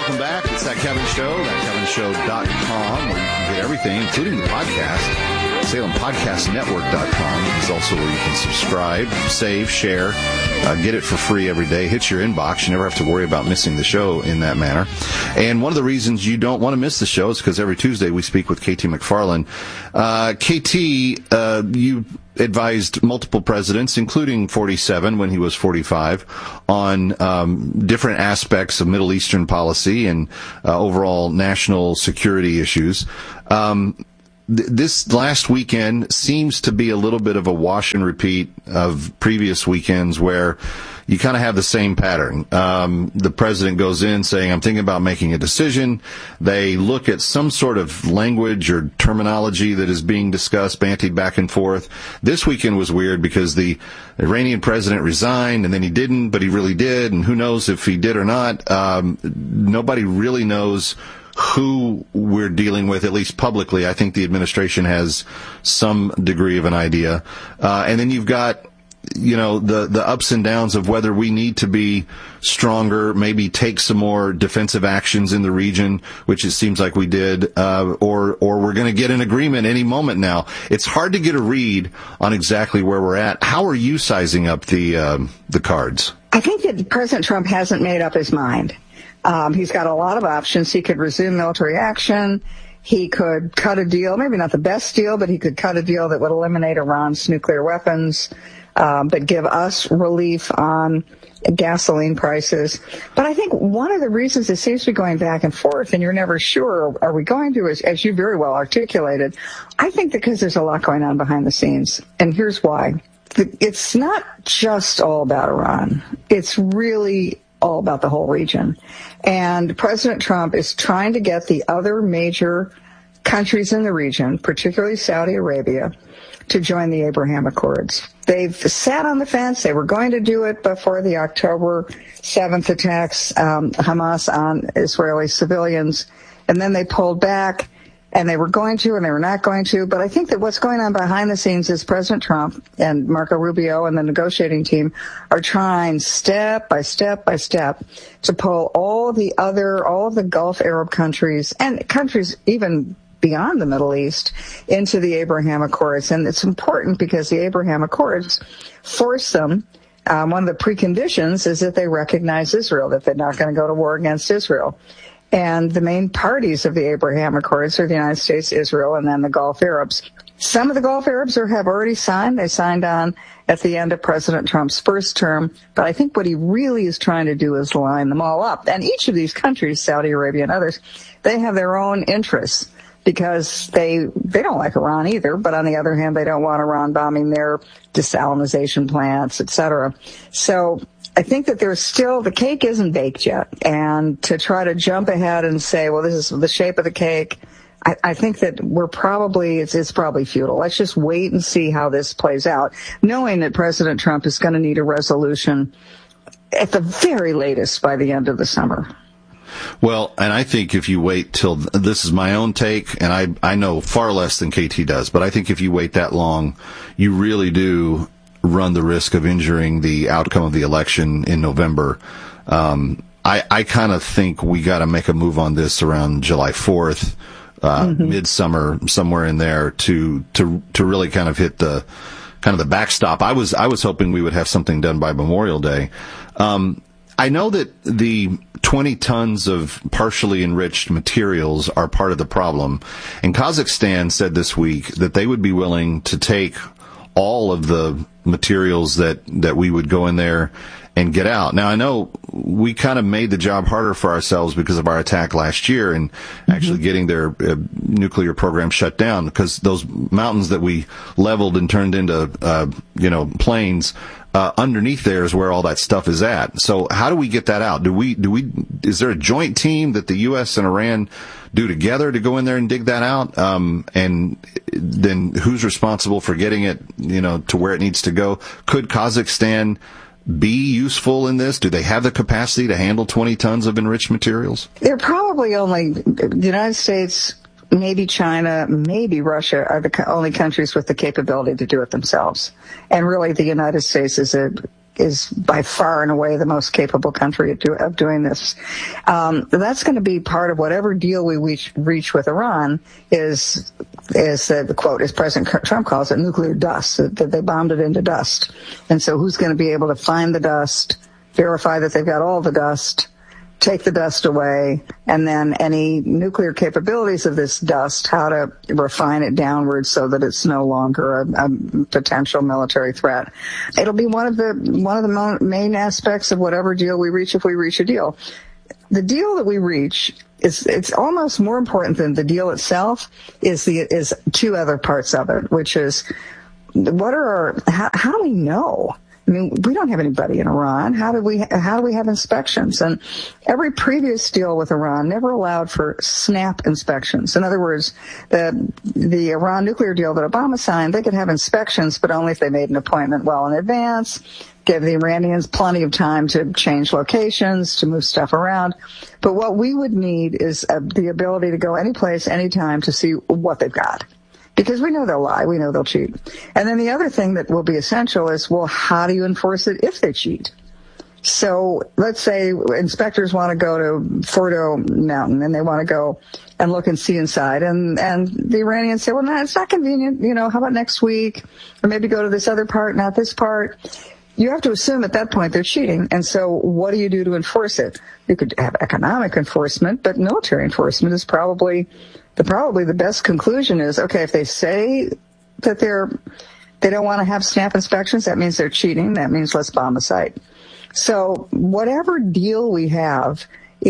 welcome back. It's That Kevin Show, thatkevinshow.com, where you can get everything, including the podcast. SalemPodcastNetwork.com is also where you can subscribe, save, share, get it for free every day. Hits your inbox. You never have to worry about missing the show in that manner. And one of the reasons you don't want to miss the show is because every Tuesday we speak with KT McFarland. KT, you advised multiple presidents, including 47 when he was 45, on different aspects of Middle Eastern policy and overall national security issues. This last weekend seems to be a little bit of a wash and repeat of previous weekends where you kind of have the same pattern. The president goes in saying, I'm thinking about making a decision. They look at some sort of language or terminology that is being discussed, bantied back and forth. This weekend was weird because the Iranian president resigned and then he didn't, but he really did. And who knows if he did or not. Nobody really knows who we're dealing with, at least publicly. I think the administration has some degree of an idea. And then you've got, the ups and downs of whether we need to be stronger, maybe take some more defensive actions in the region, which it seems like we did, or we're going to get an agreement any moment now. It's hard to get a read on exactly where we're at. How are you sizing up the cards? I think that President Trump hasn't made up his mind. He's got a lot of options. He could resume military action. He could cut a deal, maybe not the best deal, but he could cut a deal that would eliminate Iran's nuclear weapons, but give us relief on gasoline prices. But I think one of the reasons it seems to be going back and forth, and you're never sure, are we going to, as you very well articulated, I think because there's a lot going on behind the scenes. And here's why. It's not just all about Iran. It's really all about the whole region. And President Trump is trying to get the other major countries in the region, particularly Saudi Arabia, to join the Abraham Accords. They've sat on the fence. They were going to do it before the October 7th attacks, Hamas on Israeli civilians, and then they pulled back. And they were going to, and they were not going to. But I think that what's going on behind the scenes is President Trump and Marco Rubio and the negotiating team are trying step by step by step to pull all of the Gulf Arab countries and countries even beyond the Middle East into the Abraham Accords. And it's important because the Abraham Accords force them. One of the preconditions is that they recognize Israel, that they're not going to go to war against Israel. And the main parties of the Abraham Accords are the United States, Israel, and then the Gulf Arabs. Some of the Gulf Arabs have already signed. They signed on at the end of President Trump's first term. But I think what he really is trying to do is line them all up. And each of these countries, Saudi Arabia and others, they have their own interests because they don't like Iran either. But on the other hand, they don't want Iran bombing their desalination plants, et cetera. So I think that there's still, the cake isn't baked yet. And to try to jump ahead and say, well, this is the shape of the cake, I think that it's probably futile. Let's just wait and see how this plays out, knowing that President Trump is going to need a resolution at the very latest by the end of the summer. Well, and I think if you wait till, this is my own take, and I know far less than KT does, but I think if you wait that long, you really do run the risk of injuring the outcome of the election in November. I kind of think we got to make a move on this around July 4th, midsummer, somewhere in there to really kind of hit the backstop. I was hoping we would have something done by Memorial Day. I know that the 20 tons of partially enriched materials are part of the problem. And Kazakhstan said this week that they would be willing to take all of the materials that we would go in there and get out. Now, I know we kind of made the job harder for ourselves because of our attack last year and actually getting their nuclear program shut down, because those mountains that we leveled and turned into, plains, underneath there is where all that stuff is at. So how do we get that out? Is there a joint team that the U.S. and Iran do together to go in there and dig that out? And then who's responsible for getting it, to where it needs to go? Could Kazakhstan be useful in this? Do they have the capacity to handle 20 tons of enriched materials? They're probably only the United States, maybe China, maybe Russia are the only countries with the capability to do it themselves. And really the United States is is by far and away the most capable country of doing this. That's going to be part of whatever deal we reach with Iran is the quote, as President Trump calls it, nuclear dust, that they bombed it into dust. And so who's going to be able to find the dust, verify that they've got all the dust, take the dust away, and then any nuclear capabilities of this dust, how to refine it downwards so that it's no longer a potential military threat. It'll be one of the main aspects of whatever deal we reach, if we reach a deal. The deal that we reach it's almost more important than the deal itself is two other parts of it, which is how do we know? I mean, we don't have anybody in Iran. How do we have inspections? And every previous deal with Iran never allowed for snap inspections. In other words, the Iran nuclear deal that Obama signed, they could have inspections, but only if they made an appointment well in advance, gave the Iranians plenty of time to change locations, to move stuff around. But what we would need is the ability to go any place, anytime to see what they've got. Because we know they'll lie, we know they'll cheat. And then the other thing that will be essential is, well, how do you enforce it if they cheat? So let's say inspectors want to go to Fordo Mountain and they want to go and look and see inside. And the Iranians say, well, no, it's not convenient. How about next week? Or maybe go to this other part, not this part. You have to assume at that point they're cheating. And so what do you do to enforce it? You could have economic enforcement, but military enforcement is probably the best conclusion is, okay, if they say that they don't want to have snap inspections, that means they're cheating. That means let's bomb the site. So whatever deal we have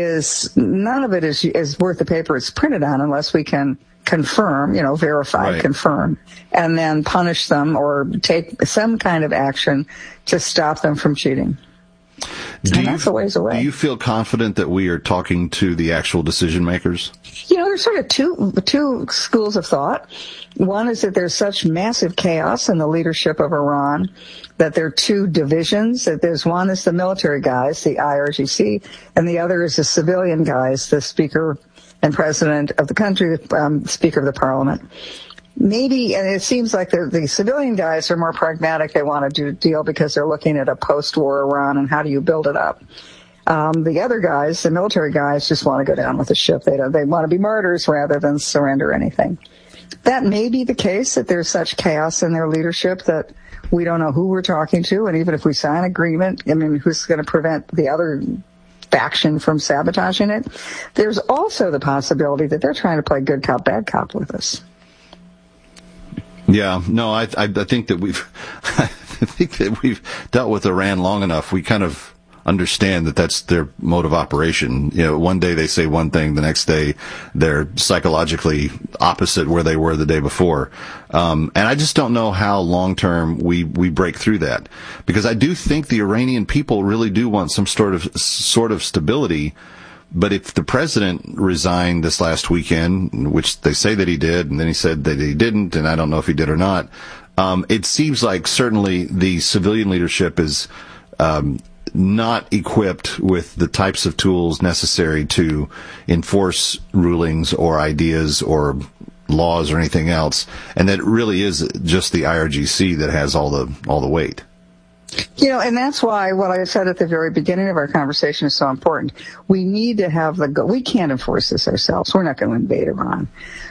none of it is worth the paper it's printed on unless we can confirm, verify, right. Confirm, and then punish them or take some kind of action to stop them from cheating. That's a ways away. Do you feel confident that we are talking to the actual decision makers? There's sort of two schools of thought. One is that there's such massive chaos in the leadership of Iran that there are two divisions. That there's one is the military guys, the IRGC, and the other is the civilian guys, the speaker and president of the country, the speaker of the parliament. Maybe, and it seems like the civilian guys are more pragmatic. They want to do a deal because they're looking at a post-war Iran and how do you build it up. The other guys, the military guys, just want to go down with the ship. They want to be martyrs rather than surrender anything. That may be the case, that there's such chaos in their leadership that we don't know who we're talking to. And even if we sign an agreement, who's going to prevent the other faction from sabotaging it? There's also the possibility that they're trying to play good cop, bad cop with us. Yeah, no, I think that we've dealt with Iran long enough. We kind of understand that that's their mode of operation. One day they say one thing, the next day they're psychologically opposite where they were the day before. And I just don't know how long term we break through that, because I do think the Iranian people really do want some sort of stability. But if the president resigned this last weekend, which they say that he did, and then he said that he didn't, and I don't know if he did or not, it seems like certainly the civilian leadership is not equipped with the types of tools necessary to enforce rulings or ideas or laws or anything else, and that it really is just the IRGC that has all the weight. And that's why what I said at the very beginning of our conversation is so important. We need to have we can't enforce this ourselves. We're not going to invade Iran.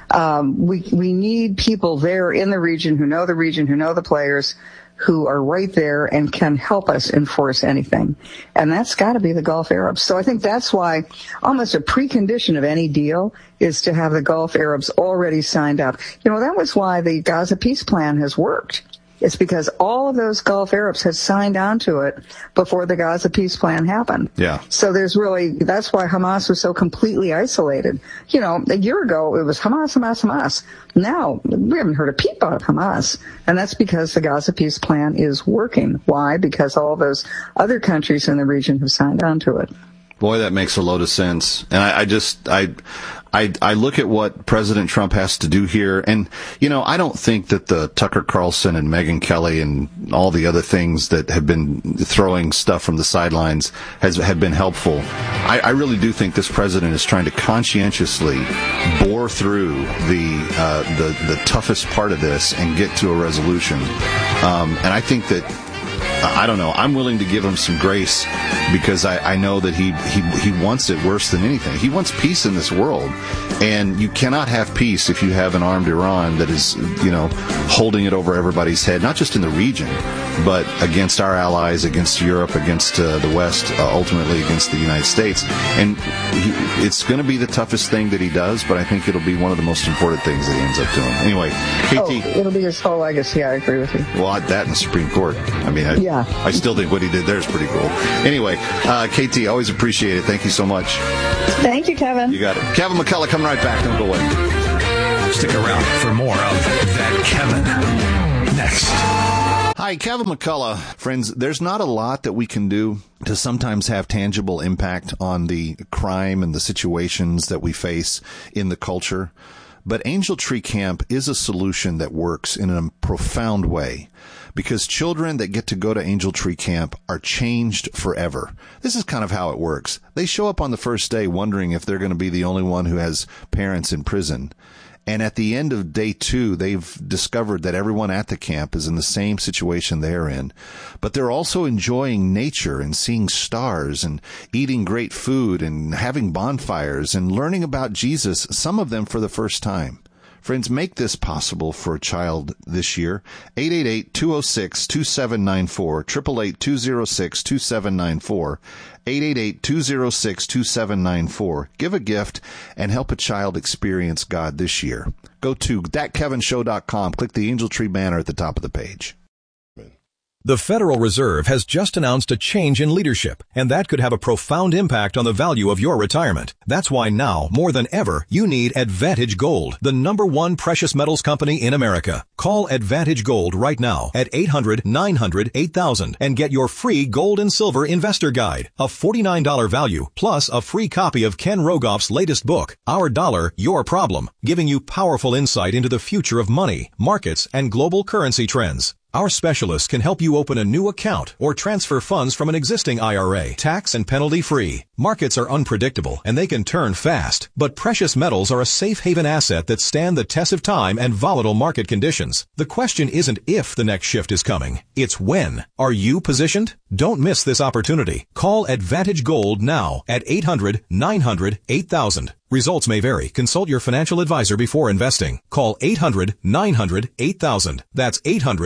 We need people there in the region, who know the players, who are right there and can help us enforce anything. And that's got to be the Gulf Arabs. So I think that's why almost a precondition of any deal is to have the Gulf Arabs already signed up. That was why the Gaza peace plan has worked. It's because all of those Gulf Arabs had signed on to it before the Gaza peace plan happened. Yeah. So that's why Hamas was so completely isolated. A year ago it was Hamas. Now we haven't heard a peep out of Hamas. And that's because the Gaza peace plan is working. Why? Because all those other countries in the region have signed on to it. Boy, that makes a load of sense. And I look at what President Trump has to do here, and, I don't think that the Tucker Carlson and Megyn Kelly and all the other things that have been throwing stuff from the sidelines have been helpful. I really do think this president is trying to conscientiously bore through the toughest part of this and get to a resolution. And I think that I don't know. I'm willing to give him some grace because I know that he wants it worse than anything. He wants peace in this world. And you cannot have peace if you have an armed Iran that is, holding it over everybody's head, not just in the region, but against our allies, against Europe, against the West, ultimately against the United States. And it's going to be the toughest thing that he does, but I think it'll be one of the most important things that he ends up doing. Anyway, KT. It'll be his whole legacy. I agree with you. Well, that in the Supreme Court. I mean, I still think what he did there is pretty cool. Anyway, KT, always appreciate it. Thank you so much. Thank you, Kevin. You got it. Kevin McCullough coming right back. Don't go away. Stick around for more of That Kevin next. Hi, Kevin McCullough. Friends, there's not a lot that we can do to sometimes have tangible impact on the crime and the situations that we face in the culture. But Angel Tree Camp is a solution that works in a profound way, because children that get to go to Angel Tree Camp are changed forever. This is kind of how it works. They show up on the first day wondering if they're going to be the only one who has parents in prison. And at the end of day 2, they've discovered that everyone at the camp is in the same situation they're in. But they're also enjoying nature and seeing stars and eating great food and having bonfires and learning about Jesus, some of them for the first time. Friends, make this possible for a child this year. 888-206-2794, 888-206-2794, 888-206-2794. Give a gift and help a child experience God this year. Go to thatkevinshow.com. Click the Angel Tree banner at the top of the page. The Federal Reserve has just announced a change in leadership, and that could have a profound impact on the value of your retirement. That's why now, more than ever, you need Advantage Gold, the #1 precious metals company in America. Call Advantage Gold right now at 800-900-8000 and get your free gold and silver investor guide, a $49 value, plus a free copy of Ken Rogoff's latest book, Our Dollar, Your Problem, giving you powerful insight into the future of money, markets, and global currency trends. Our specialists can help you open a new account or transfer funds from an existing IRA, tax and penalty free. Markets are unpredictable and they can turn fast, but precious metals are a safe haven asset that stand the test of time and volatile market conditions. The question isn't if the next shift is coming, it's when. Are you positioned? Don't miss this opportunity. Call Advantage Gold now at 800-900-8000. Results may vary. Consult your financial advisor before investing. Call 800-900-8000. That's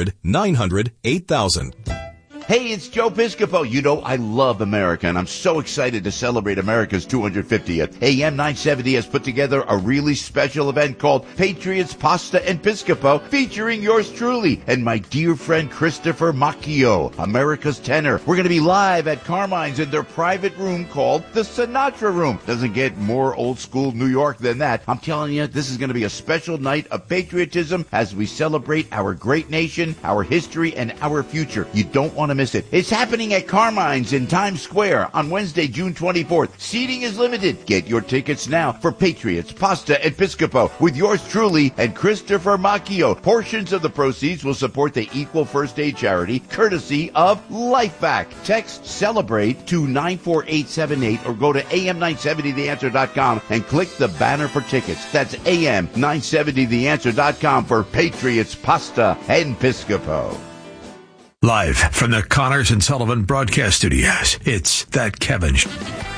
800-900-8000. Hey, it's Joe Piscopo. You know, I love America, and I'm so excited to celebrate America's 250th. AM 970 has put together a really special event called Patriots, Pasta, and Piscopo, featuring yours truly and my dear friend Christopher Macchio, America's tenor. We're going to be live at Carmine's in their private room called the Sinatra Room. Doesn't get more old school New York than that. I'm telling you, this is going to be a special night of patriotism as we celebrate our great nation, our history, and our future. You don't want to miss it. It's happening at Carmine's in Times Square on Wednesday, June 24th. Seating is limited. Get your tickets now for Patriots, Pasta, and Piscopo with yours truly and Christopher Macchio. Portions of the proceeds will support the Equal First Aid charity, courtesy of LifeVac. Text CELEBRATE to 94878 or go to am970theanswer.com and click the banner for tickets. That's am970theanswer.com for Patriots, Pasta, and Piscopo. Live from the Connors and Sullivan Broadcast Studios, it's That Kevin Show.